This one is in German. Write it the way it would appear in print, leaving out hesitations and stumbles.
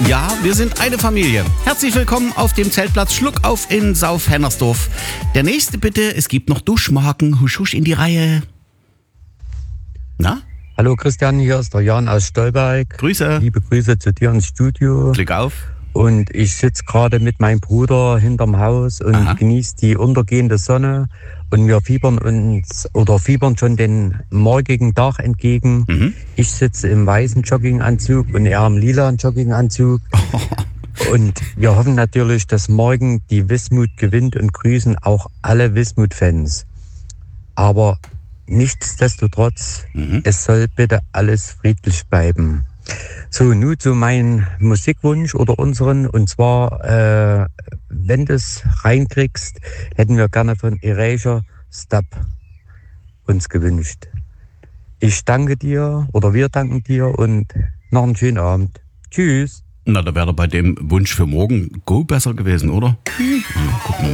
Ja, wir sind eine Familie. Herzlich willkommen auf dem Zeltplatz Schluckauf in Sauf-Hennersdorf. Der nächste bitte, es gibt noch Duschmarken. Husch, husch in die Reihe. Na? Hallo Christian, hier ist der Jan aus Stolberg. Grüße. Liebe Grüße zu dir ins Studio. Glück auf. Und ich sitze gerade mit meinem Bruder hinterm Haus und genieße die untergehende Sonne. Und wir fiebern schon den morgigen Tag entgegen. Ich sitze im weißen Jogginganzug und er im lilanen Jogginganzug. Und wir hoffen natürlich, dass morgen die Wismut gewinnt und grüßen auch alle Wismut-Fans. Aber nichtsdestotrotz, es soll bitte alles friedlich bleiben. So, nun zu meinem Musikwunsch oder unseren. Und zwar, wenn du es reinkriegst, hätten wir gerne von Erasure Stop uns gewünscht. Ich danke dir oder wir danken dir und noch einen schönen Abend. Tschüss. Na, da wäre bei dem Wunsch für morgen Go besser gewesen, oder? Gucken wir mal.